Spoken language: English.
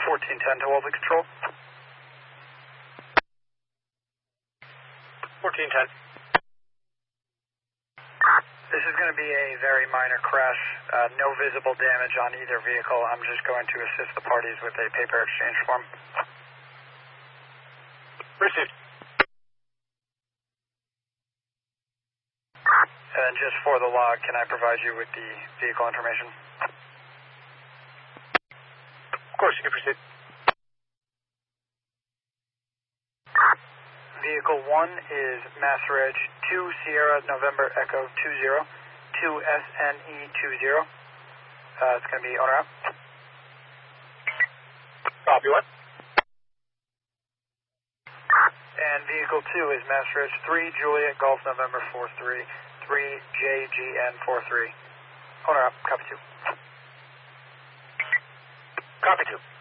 1410 to Wolseley Control. 1410. This is going to be a very minor crash, no visible damage on either vehicle. I'm just going to assist the parties with a paper exchange form. Received. And just for the log, can I provide you with the vehicle information? Of course, you can proceed. Vehicle 1 is Mass Reg 2 Sierra November Echo 20, 2 SNE 20. It's going to be owner up. Copy what? And vehicle 2 is Mass Reg 3 Juliet Golf November 43, 3 JGN 43. Owner up, copy 2. Copy 2.